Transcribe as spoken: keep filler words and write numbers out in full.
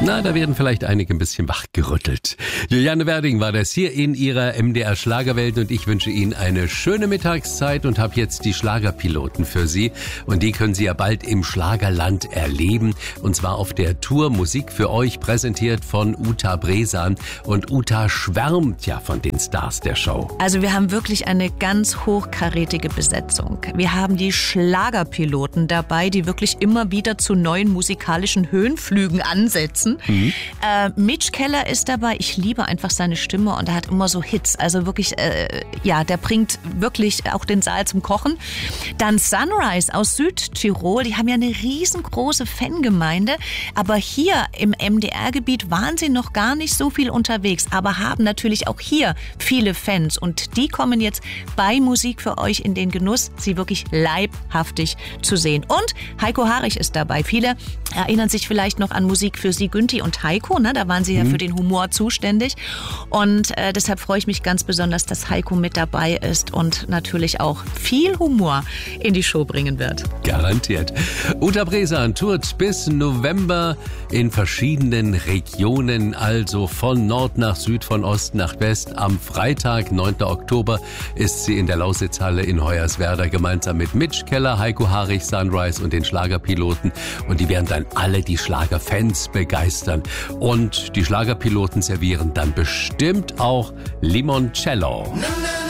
Na, da werden vielleicht einige ein bisschen wachgerüttelt. Juliane Werding war das hier in ihrer M D R Schlagerwelt und ich wünsche Ihnen eine schöne Mittagszeit und habe jetzt die Schlagerpiloten für Sie. Und die können Sie ja bald im Schlagerland erleben. Und zwar auf der Tour Musik für euch, präsentiert von Uta Bresan. Und Uta schwärmt ja von den Stars der Show. Also wir haben wirklich eine ganz hochkarätige Besetzung. Wir haben die Schlagerpiloten dabei, die wirklich immer wieder zu neuen musikalischen Höhenflügen ansetzen. Mhm. Äh, Mitch Keller ist dabei. Ich liebe einfach seine Stimme und er hat immer so Hits. Also wirklich, äh, ja, der bringt wirklich auch den Saal zum Kochen. Dann Sunrise aus Südtirol. Die haben ja eine riesengroße Fangemeinde. Aber hier im M D R-Gebiet waren sie noch gar nicht so viel unterwegs. Aber haben natürlich auch hier viele Fans. Und die kommen jetzt bei Musik für euch in den Genuss, sie wirklich leibhaftig zu sehen. Und Heiko Harich ist dabei. Viele erinnern sich vielleicht noch an Musik für Sie, Günthi und Heiko, ne? Da waren sie ja mhm. für den Humor zuständig. Und äh, deshalb freue ich mich ganz besonders, dass Heiko mit dabei ist und natürlich auch viel Humor in die Show bringen wird. Garantiert. Uta Bresan tourt bis November in verschiedenen Regionen, also von Nord nach Süd, von Ost nach West. Am Freitag, neunten Oktober, ist sie in der Lausitzhalle in Hoyerswerda gemeinsam mit Mitch Keller, Heiko Harich, Sunrise und den Schlagerpiloten. Und die werden dann alle die Schlagerfans begeistern. Und die Schlagerpiloten servieren dann bestimmt auch Limoncello. Na, na.